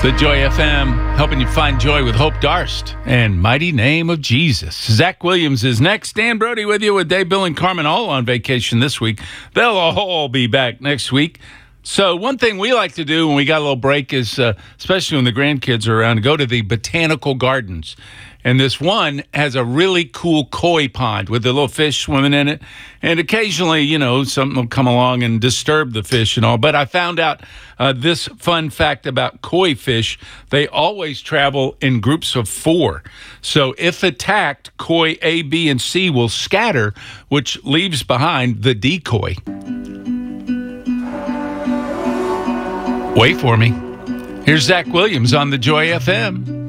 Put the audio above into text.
The Joy FM, helping you find joy with Hope Darst and Mighty Name of Jesus. Zach Williams is next. Dan Brody with you with Dave, Bill, and Carmen all on vacation this week. They'll all be back next week. So one thing we like to do when we got a little break is, especially when the grandkids are around, go to the botanical gardens. And this one has a really cool koi pond with the little fish swimming in it. And occasionally, you know, something will come along and disturb the fish and all. But I found out this fun fact about koi fish. They always travel in groups of 4. So if attacked, koi A, B, and C will scatter, which leaves behind the decoy. Wait for me. Here's Zach Williams on the Joy FM.